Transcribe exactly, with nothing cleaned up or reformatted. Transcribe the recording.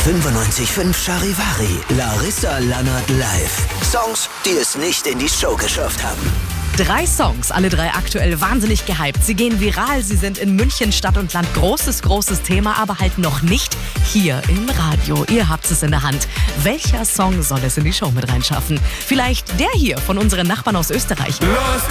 fünfundneunzig Komma fünf Charivari. Larissa Lannert live. Songs, die es nicht in die Show geschafft haben. Drei Songs, alle drei aktuell wahnsinnig gehypt. Sie gehen viral, sie sind in München Stadt und Land großes, großes Thema, aber halt noch nicht hier im Radio. Ihr habt es in der Hand. Welcher Song soll es in die Show mit reinschaffen? Vielleicht der hier von unseren Nachbarn aus Österreich. Los